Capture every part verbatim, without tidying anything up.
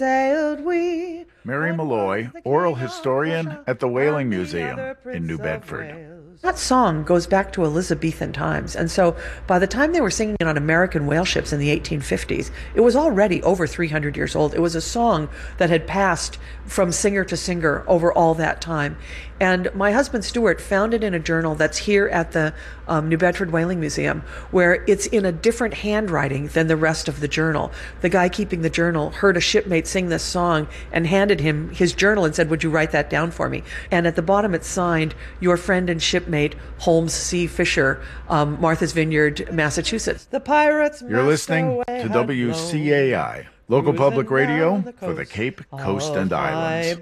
sailed we. Mary Malloy, oral historian at the Whaling Museum in New Bedford. That song goes back to Elizabethan times, and so by the time they were singing it on American whale ships in the eighteen fifties, it was already over three hundred years old. It was a song that had passed from singer to singer over all that time. And my husband Stuart found it in a journal that's here at the um, New Bedford Whaling Museum, where it's in a different handwriting than the rest of the journal. The guy keeping the journal heard a shipmate sing this song and handed him his journal and said, "Would you write that down for me?" And at the bottom it's signed, "Your friend and shipmate, Holmes C. Fisher, um, Martha's Vineyard, Massachusetts." The pirates. You're listening to W C A I, local public radio for the Cape Coast and Islands.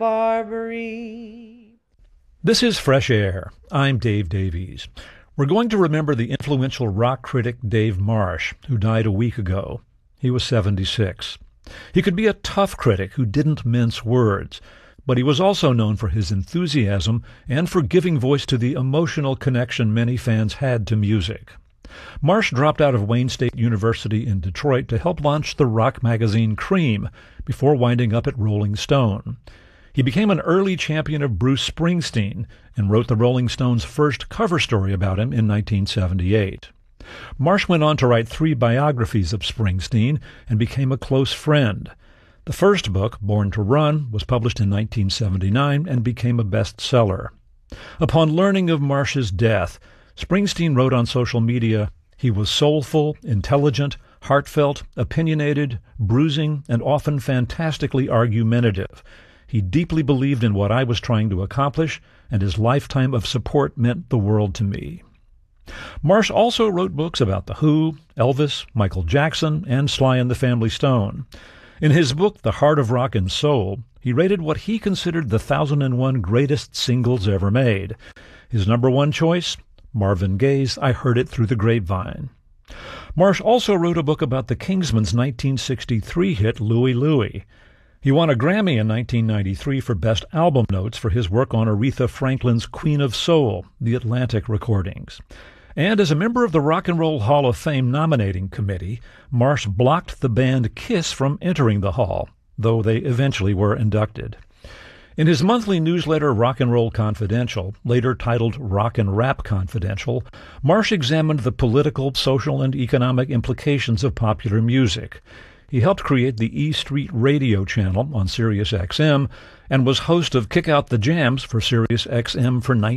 Barbary. This is Fresh Air. I'm Dave Davies. We're going to remember the influential rock critic Dave Marsh, who died a week ago. He was seventy-six. He could be a tough critic who didn't mince words, but he was also known for his enthusiasm and for giving voice to the emotional connection many fans had to music. Marsh dropped out of Wayne State University in Detroit to help launch the rock magazine Cream before winding up at Rolling Stone. He became an early champion of Bruce Springsteen and wrote the Rolling Stones' first cover story about him in nineteen seventy-eight. Marsh went on to write three biographies of Springsteen and became a close friend. The first book, Born to Run, was published in nineteen seventy-nine and became a bestseller. Upon learning of Marsh's death, Springsteen wrote on social media, "He was soulful, intelligent, heartfelt, opinionated, bruising, and often fantastically argumentative. He deeply believed in what I was trying to accomplish, and his lifetime of support meant the world to me." Marsh also wrote books about The Who, Elvis, Michael Jackson, and Sly and the Family Stone. In his book, The Heart of Rock and Soul, he rated what he considered the one thousand and one greatest singles ever made. His number one choice, Marvin Gaye's I Heard It Through the Grapevine. Marsh also wrote a book about the Kingsmen's nineteen sixty-three hit Louie Louie. He won a Grammy in nineteen ninety-three for Best Album Notes for his work on Aretha Franklin's Queen of Soul, the Atlantic recordings. And as a member of the Rock and Roll Hall of Fame nominating committee, Marsh blocked the band Kiss from entering the hall, though they eventually were inducted. In his monthly newsletter Rock and Roll Confidential, later titled Rock and Rap Confidential, Marsh examined the political, social, and economic implications of popular music. He helped create the E Street radio channel on Sirius X M and was host of Kick Out the Jams for Sirius X M for nineteen